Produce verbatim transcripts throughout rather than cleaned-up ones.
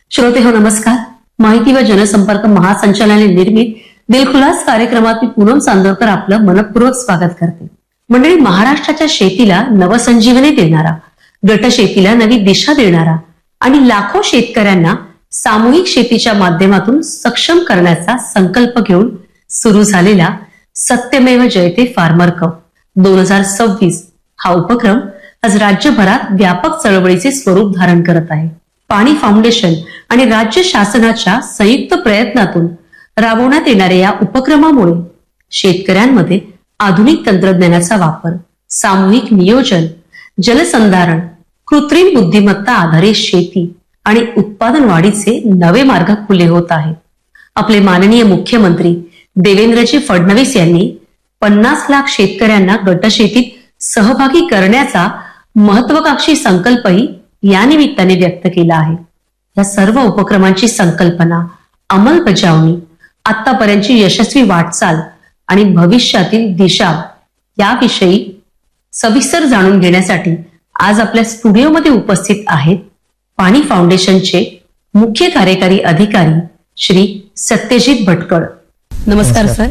श्रोते हो नमस्कार. माहिती व जनसंपर्क महासंचालनालय निर्मित दिलखुलास कार्यक्रमात मी पूनम चांदोरकर आपलं मनपूर्वक स्वागत करते. मंडळी, महाराष्ट्राच्या शेतीला नवसंजीवनी देणारा, गट शेतीला नवी दिशा देणारा आणि लाखो शेतकऱ्यांना सामूहिक शेतीच्या माध्यमातून सक्षम करण्याचा संकल्प घेऊन सुरू झालेला सत्यमेव जयते फार्मर कप दोन हजार सव्वीस हा उपक्रम आज राज्यभरात व्यापक चळवळीचे स्वरूप धारण करत आहे. पाणी फाउंडेशन आणि राज्य शासनाच्या संयुक्त प्रयत्नातून राबवण्यात येणाऱ्या या उपक्रमामुळे शेतकऱ्यांमध्ये आधुनिक तंत्रज्ञानाचा वापर, सामूहिक नियोजन, जलसंधारण, कृत्रिम बुद्धिमत्ता आधारित शेती आणि उत्पादन वाढीचे नवे मार्ग खुले होत आहेत. आपले माननीय मुख्यमंत्री देवेंद्रजी फडणवीस यांनी पन्नास लाख शेतकऱ्यांना गटशेतीत सहभागी करण्याचा महत्वाकांक्षी संकल्पही या निमित्ताने व्यक्त केला आहे. या सर्व उपक्रमांची संकल्पना, अंमलबजावणी, आतापर्यंतची यशस्वी वाटचाल आणि भविष्यातील दिशा याविषयी सविस्तर जाणून घेण्यासाठी आज आपल्या स्टुडिओमध्ये उपस्थित आहेत पाणी फाउंडेशनचे मुख्य कार्यकारी अधिकारी श्री सत्यजित भटकळ. नमस्कार सर.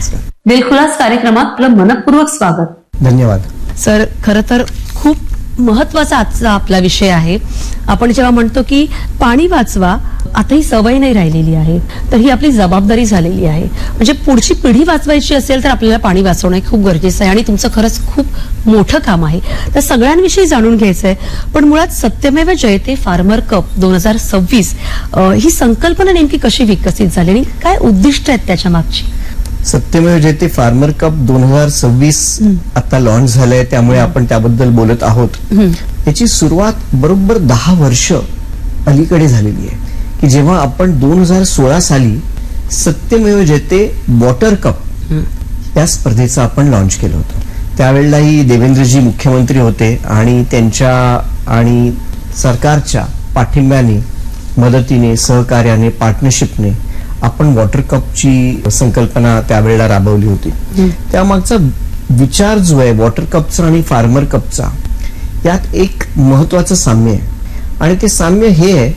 दिलखुलास कार्यक्रमात आपलं मनपूर्वक स्वागत. धन्यवाद सर. खरं तर खूप महत्वाचा आजचा आपला विषय आहे. आपण जेव्हा म्हणतो की पाणी वाचवा, आता ही सवय नाही राहिलेली आहे, तर ही आपली जबाबदारी झालेली आहे. म्हणजे पुढची पिढी वाचवायची असेल तर आपल्याला पाणी वाचवणं खूप गरजेचं आहे आणि तुमचं खरंच खूप मोठं काम आहे. तर सगळ्यांविषयी जाणून घ्यायचंय. पण मुळात सत्यमेव जयते फार्मर कप दोन हजार सव्वीस ही संकल्पना नेमकी कशी विकसित झाली आणि काय उद्दिष्ट आहेत त्याच्या मागची? सत्यमेव जयते फार्मर कप दोन हजार सव्वीस आता लॉन्च झालंय, त्यामुळे आपण त्याबद्दल बोलत आहोत. याची सुरुवात बरोबर दहा वर्ष अलीकडे झालेली आहे की जेव्हा आपण दोन हजार सोळा साली सत्यमेव जयते वॉटर कप या स्पर्धेचं आपण लॉन्च केलं होतं. त्यावेळेलाही देवेंद्रजी मुख्यमंत्री होते आणि त्यांच्या आणि सरकारच्या पाठिंब्याने, मदतीने, सहकार्याने, पार्टनरशिपने आपण वॉटर कपची संकल्पना त्यावेळेला राबवली होती. त्यामागचा विचार जो आहे वॉटर कपचा आणि फार्मर कपचा, यात एक महत्वाचं साम्य आहे आणि ते साम्य हे आहे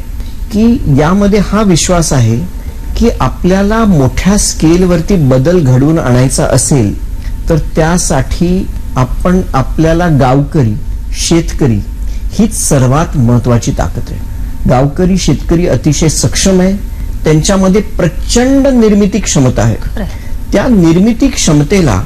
की यामध्ये हा विश्वास आहे की आपल्याला मोठ्या स्केलवरती बदल घडवून आणायचा असेल तर त्यासाठी आपण आपल्याला गावकरी, शेतकरी हीच सर्वात महत्वाची ताकद आहे. गावकरी, शेतकरी अतिशय सक्षम आहे, त्यांच्यामध्ये प्रचंड निर्मिती क्षमता आहे. त्या निर्मिती क्षमतेला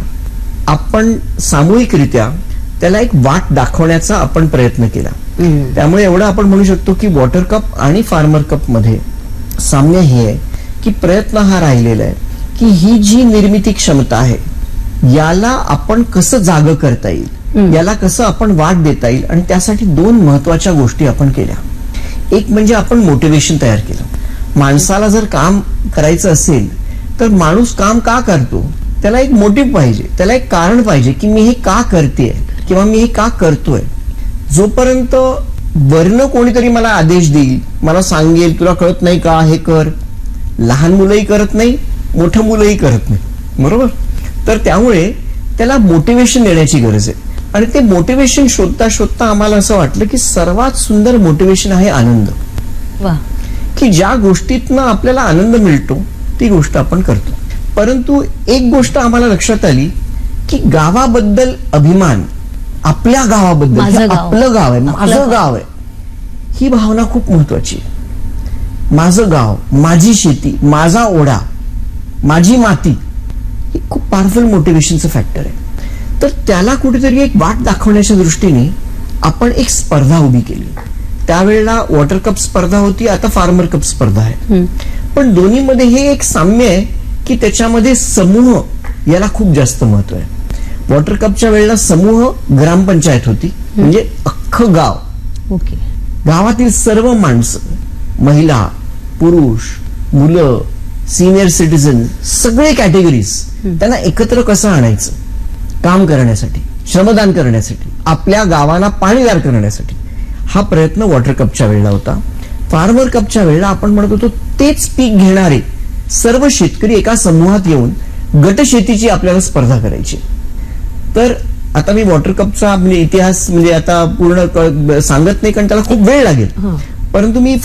आपण सामूहिकरित्या त्याला एक वाट दाखवण्याचा आपण प्रयत्न केला. त्यामुळे एवढं आपण म्हणू शकतो की वॉटर कप आणि फार्मर कप मध्ये साम्य हे आहे की प्रयत्न हा राहिलेला आहे की ही जी निर्मिती क्षमता आहे याला आपण कसं जाग करता येईल, याला कसं आपण वाट देता येईल. आणि त्यासाठी दोन महत्वाच्या गोष्टी आपण केल्या. एक म्हणजे आपण मोटिवेशन तयार केलं. माणसाला जर काम करायचं असेल तर माणूस काम का करतो, त्याला एक मोटिव्ह पाहिजे, त्याला एक कारण पाहिजे की मी हे का करते किंवा मी हे का करतोय. जोपर्यंत वर्ण कोणीतरी मला आदेश देईल, मला सांगेल तुला कळत नाही का हे कर, लहान मुलंही करत नाही, मोठं मुलंही करत नाही, बरोबर. तर त्यामुळे त्याला मोटिवेशन देण्याची गरज आहे. आणि ते मोटिवेशन शोधता शोधता आम्हाला असं वाटलं की सर्वात सुंदर मोटिवेशन आहे आनंद. वा. की ज्या गोष्टीतनं आपल्याला आनंद मिळतो ती गोष्ट आपण करतो. परंतु एक गोष्ट आम्हाला लक्षात आली की गावाबद्दल अभिमान, आपल्या गावाबद्दल, आपलं गाव आहे, माझं गाव आहे, ही भावना खूप महत्वाची आहे. माझं गाव, माझी शेती, माझा ओढा, माझी माती, ही खूप पॉवरफुल मोटिवेशनचं फॅक्टर आहे. तर त्याला कुठेतरी एक वाट दाखवण्याच्या दृष्टीने आपण एक स्पर्धा उभी केली. त्यावेळेला वॉटर कप स्पर्धा होती, आता फार्मर कप स्पर्धा आहे. पण दोन्हीमध्ये हे एक साम्य आहे की त्याच्यामध्ये समूह याला खूप जास्त महत्व आहे. वॉटर कपच्या वेळेला समूह ग्रामपंचायत होती, म्हणजे अख्खं गाव, ओके, गावातील सर्व माणसं, महिला, पुरुष, मुलं, सिनियर सिटीजन, सगळे कॅटेगरीज, त्यांना एकत्र कसं आणायचं काम करण्यासाठी, श्रमदान करण्यासाठी, आपल्या गावाला पाणीदार करण्यासाठी, हा प्रयत्न वॉटर कपच्या वेळेला होता. फार्मर कपच्या वेळेला आपण म्हणत होतो तेच पीक घेणारे सर्व शेतकरी एका समूहात येऊन गटशेतीची आपल्याला स्पर्धा करायची. तर आता मी वॉटर कपचा म्हणजे इतिहास म्हणजे आता पूर्ण सांगत नाही कारण त्याला खूप वेळ लागेल, परंतु मी